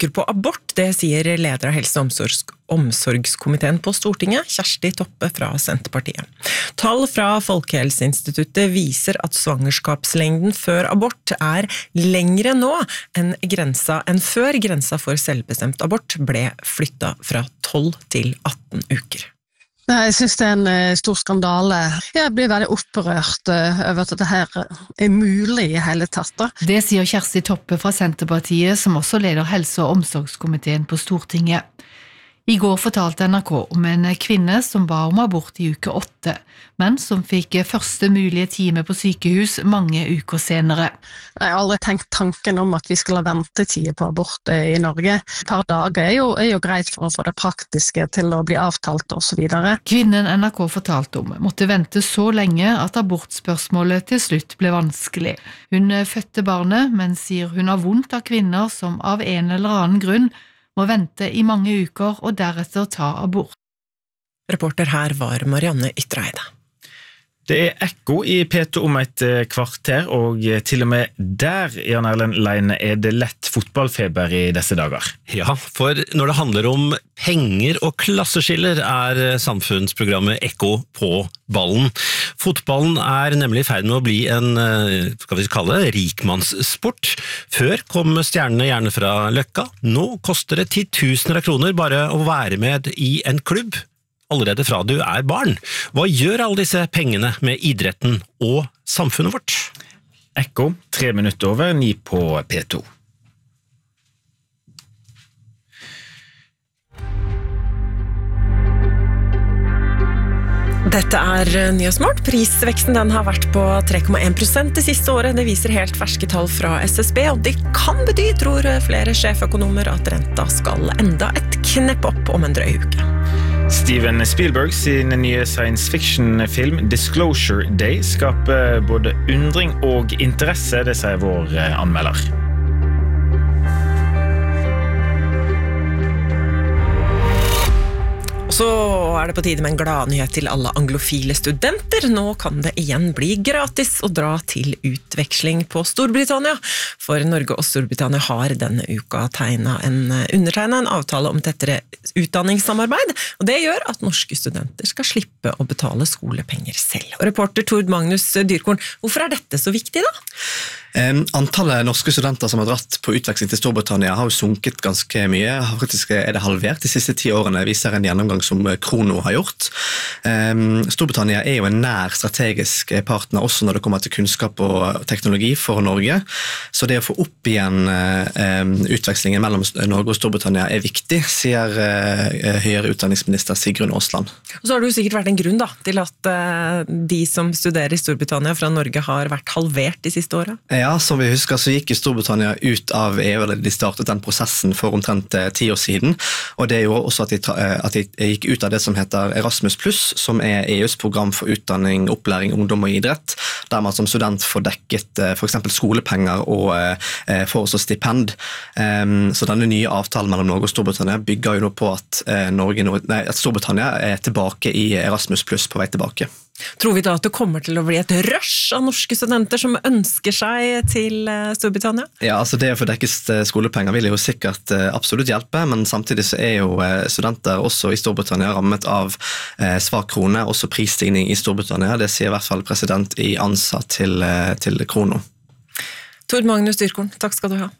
uker på abort, det sier leder av Helse- og omsorgskomiteen på Stortinget, Kjersti Toppe fra Senterpartiet. Tall fra Folkehelseinstituttet viser at svangerskapslengden før abort lengre nå enn før grensa for selvbestemt abort ble flyttet fra 12 til 18 uker. Jeg synes det en stor skandale. Jeg blir veldig opprørt over at dette her mulig i hele tatt. Det sier Kjersti Toppe fra Senterpartiet, som også leder Helse- og omsorgskomiteen på Stortinget. I går fortalte NRK om en kvinne som ba om abort i uke 8, men som fikk første mulige time på sykehus mange uker senere. Jeg har aldri tenkt tanken om at vi skal ha ventetid på abort i Norge. Et par dager er jo greit for å få det praktiske til å bli avtalt og så videre. Kvinnen NRK fortalte om måtte vente så lenge at abortspørsmålet til slutt ble vanskelig. Hun fødte barnet, men sier hun har vondt av kvinner som av en eller annen grunn må vente i mange uker og deretter ta abort. Reporter her var Marianne Ytreide. Det ekko i P2 om et kvarter, og til og med der, Jan Erlend Leine, det lett fotballfeber i disse dager. Ja, for når det handler om penger og klasseskiller samfunnsprogrammet Ekko på ballen. Fotballen nemlig i ferd med å bli en, skal vi kalle det, rikmannssport. Før kom stjernene gjerne fra Løkka. Nå koster det 10 000 kroner bare å være med i en klubb. Allerede fra du barn. Hva gjør alle disse pengene med idretten og samfunnet vårt? Ekko, 9:03 på P2. Dette Nyhetsmorgen. Prisveksten den har vært på 3,1% det siste året. Det viser helt ferske tall fra SSB, og det kan bety, tror flere sjeføkonomer, at renta skal enda et knepp opp om en drøy uke. Steven Spielberg sin nye science fiction-film Disclosure Day skaper både undring og interesse, det sier vår anmelder. Så det på tide med en glad nyhet til alle anglofile studenter. Nå kan det igjen bli gratis å dra til utveksling på Storbritannia. For Norge og Storbritannia har denne uka undertegnet en avtale om tettere utdanningssamarbeid. Og det gjør at norske studenter skal slippe å betale skolepenger selv. Og reporter Tord Magnus Dyrkorn, hvorfor dette så viktig da? Antallet norske studenter som har dratt på utveksling til Storbritannia har jo sunket ganske mye. Faktisk det halvert de siste 10 årene, viser en gjennomgang som Krono har gjort. Storbritannia jo en nær strategisk partner også når det kommer til kunnskap og teknologi for Norge. Så det å få opp igjen utvekslingen mellom Norge og Storbritannia viktig, sier høyere utdanningsminister Sigrun Aasland. Og så har det jo sikkert vært en grunn da, til at de som studerer i Storbritannia fra Norge har vært halvert de siste årene. Ja, som vi husker så gikk Storbritannia ut av EU, eller de startet den prosessen for omtrent 10 år siden, og det jo også at de gikk ut av det som heter Erasmus+, som EUs program for utdanning, opplæring, ungdom og idrett, der man som student får dekket for eksempel skolepenger og får også stipend. Så denne nye avtalen mellom Norge og Storbritannia bygger jo nå på at Storbritannia tilbake i Erasmus+, på vei tilbake. Tror vi da at det kommer til å bli et rush av norske studenter som ønsker seg til Storbritannia? Ja, altså det å få dekket skolepenger vil jo sikkert absolutt hjelpe, men samtidig så jo studenter også i Storbritannia rammet av svak krone, også prisstigning i Storbritannia. Det sier i hvert fall president i ANSA til Krono. Tord Magnus Dyrkorn, takk skal du ha.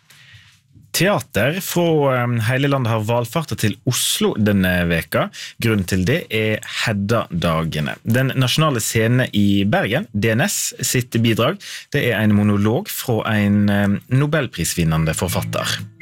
Teater fra hele landet har valfartet til Oslo denne veka. Grunnen til det Hedda-dagene. Den nasjonale scenen i Bergen, DNS, sitt bidrag, det en monolog fra en Nobelprisvinnende forfatter.